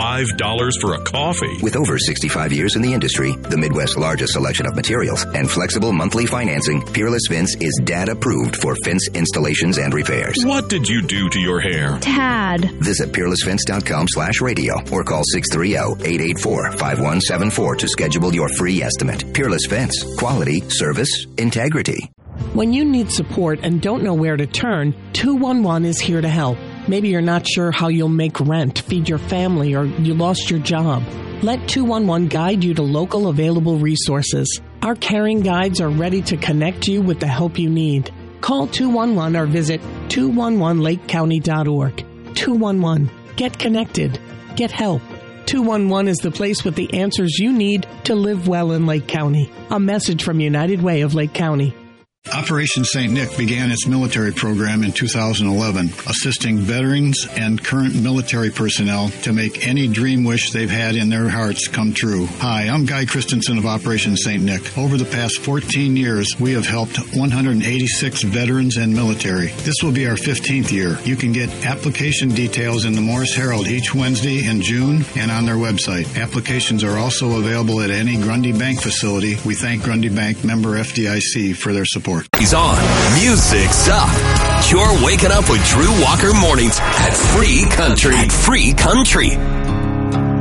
$5 for a coffee. With over 65 years in the industry, the Midwest's largest selection of materials, and flexible monthly financing, Peerless Fence is DAD approved for fence installations and repairs. What did you do to your hair? Tad. Visit peerlessfence.com/radio or call 630-884-5174 to schedule your free estimate. Peerless Fence. Quality, service, integrity. When you need support and don't know where to turn, 211 is here to help. Maybe you're not sure how you'll make rent, feed your family, or you lost your job. Let 211 guide you to local available resources. Our caring guides are ready to connect you with the help you need. Call 211 or visit 211lakecounty.org. 211. Get connected. Get help. 211 is the place with the answers you need to live well in Lake County. A message from United Way of Lake County. Operation St. Nick began its military program in 2011, assisting veterans and current military personnel to make any dream wish they've had in their hearts come true. Hi, I'm Guy Christensen of Operation St. Nick. Over the past 14 years, we have helped 186 veterans and military. This will be our 15th year. You can get application details in the Morris Herald each Wednesday in June and on their website. Applications are also available at any Grundy Bank facility. We thank Grundy Bank member FDIC for their support. He's on. Music's up. You're waking up with Drew Walker mornings at Free Country.